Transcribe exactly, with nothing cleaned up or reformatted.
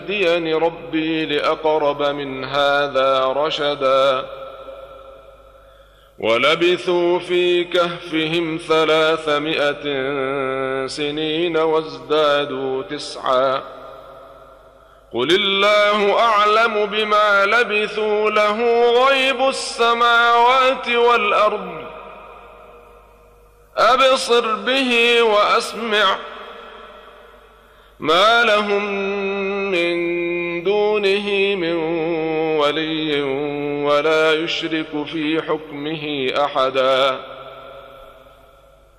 هديني ربي لأقرب من هذا رشدا ولبثوا في كهفهم ثلاثمائة سنين وازدادوا تسعا قل الله أعلم بما لبثوا له غيب السماوات والأرض أبصر به وأسمع ما لهم من دونه من ولي ولا يشرك في حكمه أحدا.